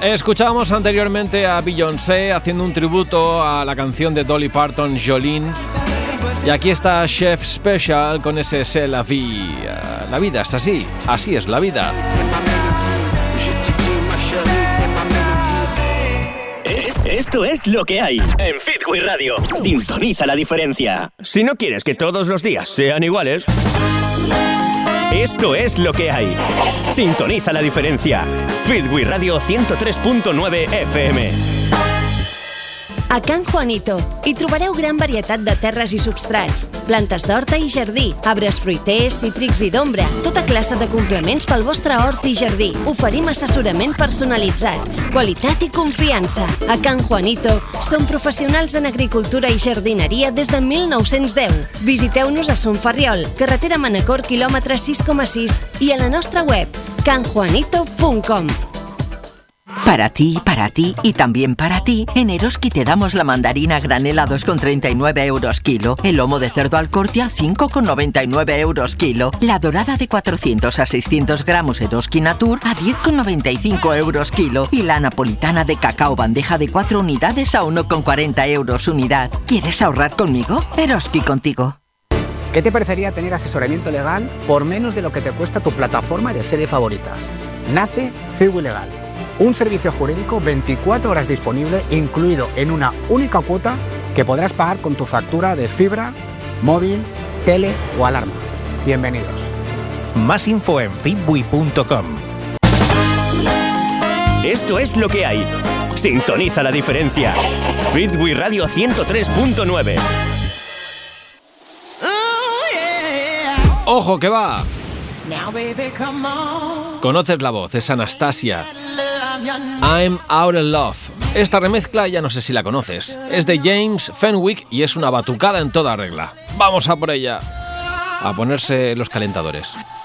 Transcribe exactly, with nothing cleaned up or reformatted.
Escuchábamos anteriormente a Beyoncé haciendo un tributo a la canción de Dolly Parton, Jolene. Y aquí está Chef Special con ese C'est la vie. La vida es así, así es la vida. Esto es lo que hay en Fitwi Radio. Sintoniza la diferencia. Si no quieres que todos los días sean iguales, esto es lo que hay. Sintoniza la diferencia. Fitwi Radio ciento tres punto nueve F M. A Can Juanito hi trobareu gran varietat de terres i substrats, plantes d'horta i jardí, arbres fruiters, cítrics i d'ombra, tota classe de complements pel vostre hort i jardí. Oferim assessorament personalitzat, qualitat i confiança. A Can Juanito som professionals en agricultura i jardineria des de mil nou-cents deu. Visiteu-nos a Son Ferriol, carretera Manacor, quilòmetre sis coma sis, i a la nostra web can juanito punt com. Para ti, para ti y también para ti, en Eroski te damos la mandarina granel a dos con treinta y nueve euros kilo, el lomo de cerdo al corte a cinco con noventa y nueve euros kilo, la dorada de cuatrocientos a seiscientos gramos Eroski Natur a diez con noventa y cinco euros kilo y la napolitana de cacao bandeja de cuatro unidades a uno con cuarenta euros unidad. ¿Quieres ahorrar conmigo? Eroski contigo. ¿Qué te parecería tener asesoramiento legal por menos de lo que te cuesta tu plataforma de serie favoritas? Nace Fitwi Legal. Un servicio jurídico veinticuatro horas disponible, incluido en una única cuota que podrás pagar con tu factura de fibra, móvil, tele o alarma. Bienvenidos. Más info en fitwi punto com. Esto es lo que hay. Sintoniza la diferencia. Fitwi Radio ciento tres punto nueve. ¡Ojo que va! Conoces la voz, es Anastasia. I'm Out of Love. Esta remezcla ya no sé si la conoces. Es de James Fenwick y es una batucada en toda regla. Vamos a por ella. A ponerse los calentadores.